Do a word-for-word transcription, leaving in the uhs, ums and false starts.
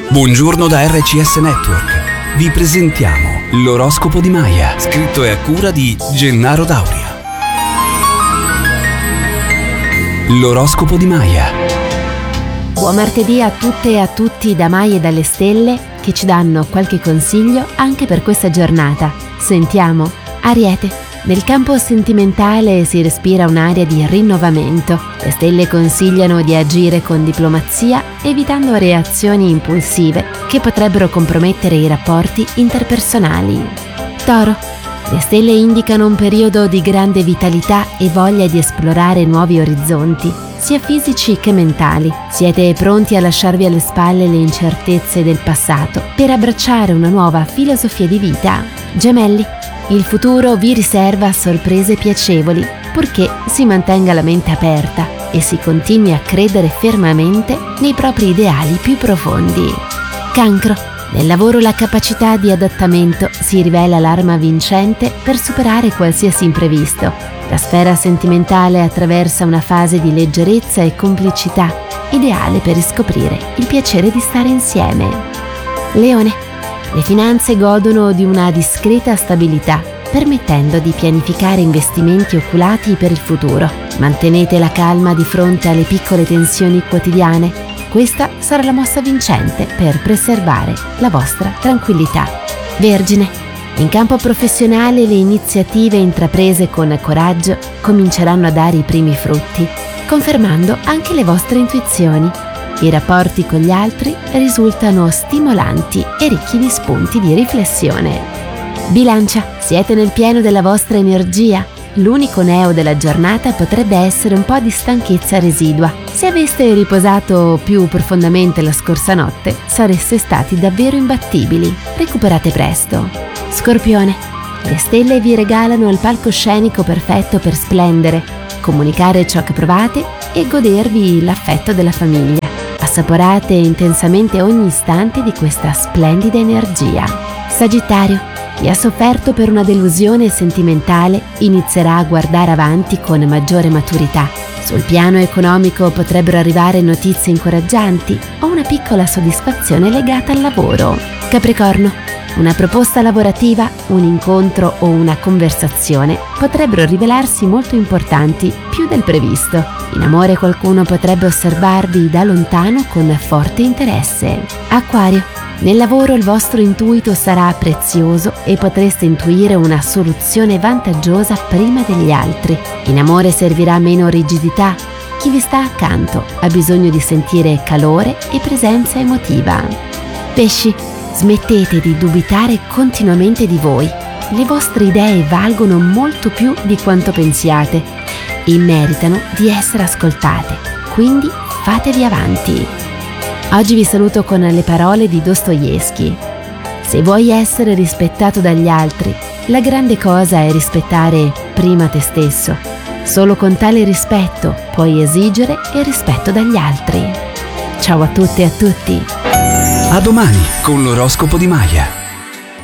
Buongiorno da R C S Network. Vi presentiamo l'oroscopo di Maya, scritto e a cura di Gennaro Dauria. L'oroscopo di Maya. Buon martedì a tutte e a tutti da Maya e dalle stelle, che ci danno qualche consiglio anche per questa giornata. Sentiamo. Ariete. Nel campo sentimentale si respira un'aria di rinnovamento. Le stelle consigliano di agire con diplomazia, evitando reazioni impulsive che potrebbero compromettere i rapporti interpersonali. Toro. Le stelle indicano un periodo di grande vitalità e voglia di esplorare nuovi orizzonti, sia fisici che mentali. Siete pronti a lasciarvi alle spalle le incertezze del passato per abbracciare una nuova filosofia di vita. Gemelli. Il futuro vi riserva sorprese piacevoli, purché si mantenga la mente aperta e si continui a credere fermamente nei propri ideali più profondi. Cancro. Nel lavoro la capacità di adattamento si rivela l'arma vincente per superare qualsiasi imprevisto. La sfera sentimentale attraversa una fase di leggerezza e complicità, ideale per riscoprire il piacere di stare insieme. Leone. Le finanze godono di una discreta stabilità, permettendo di pianificare investimenti oculati per il futuro. Mantenete la calma di fronte alle piccole tensioni quotidiane. Questa sarà la mossa vincente per preservare la vostra tranquillità. Vergine. In campo professionale le iniziative intraprese con coraggio cominceranno a dare i primi frutti, confermando anche le vostre intuizioni. I rapporti con gli altri risultano stimolanti e ricchi di spunti di riflessione. Bilancia. Siete nel pieno della vostra energia. L'unico neo della giornata potrebbe essere un po' di stanchezza residua. Se aveste riposato più profondamente la scorsa notte, sareste stati davvero imbattibili. Recuperate presto. Scorpione. Le stelle vi regalano il palcoscenico perfetto per splendere, comunicare ciò che provate e godervi l'affetto della famiglia. Assaporate intensamente ogni istante di questa splendida energia. Sagittario. Chi ha sofferto per una delusione sentimentale inizierà a guardare avanti con maggiore maturità. Sul piano economico potrebbero arrivare notizie incoraggianti o una piccola soddisfazione legata al lavoro. Capricorno. Una proposta lavorativa, un incontro o una conversazione potrebbero rivelarsi molto importanti, più del previsto. In amore qualcuno potrebbe osservarvi da lontano con forte interesse. Acquario. Nel lavoro il vostro intuito sarà prezioso e potreste intuire una soluzione vantaggiosa prima degli altri. In amore servirà meno rigidità. Chi vi sta accanto ha bisogno di sentire calore e presenza emotiva. Pesci. Smettete di dubitare continuamente di voi. Le vostre idee valgono molto più di quanto pensiate e meritano di essere ascoltate, quindi fatevi avanti. Oggi vi saluto con le parole di Dostoevskij. Se vuoi essere rispettato dagli altri, la grande cosa è rispettare prima te stesso. Solo con tale rispetto puoi esigere il rispetto dagli altri. Ciao a tutte e a tutti. A domani con l'oroscopo di Maya.